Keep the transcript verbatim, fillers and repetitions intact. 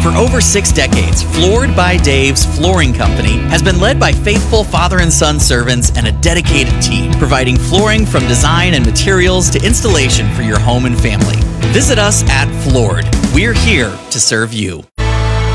For over six decades, Floored by Dave's Flooring Company has been led by faithful father and son servants and a dedicated team, providing flooring from design and materials to installation for your home and family. Visit us at Floored. We're here to serve you.